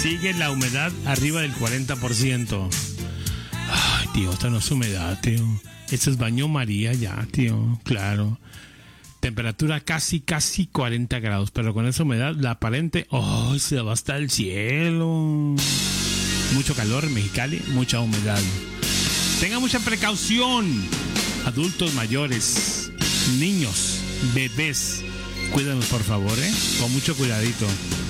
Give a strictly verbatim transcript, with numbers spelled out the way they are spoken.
Sigue la humedad arriba del cuarenta por ciento. Ay, tío, esta no es humedad, tío. Esto es baño María ya, tío. Claro. Temperatura casi, casi cuarenta grados. Pero con esa humedad, la aparente... ¡Oh! Se va hasta el cielo. Mucho calor en Mexicali, mucha humedad. Tenga mucha precaución. Adultos mayores, niños, bebés. Cuídanos, por favor, ¿eh? Con mucho cuidadito.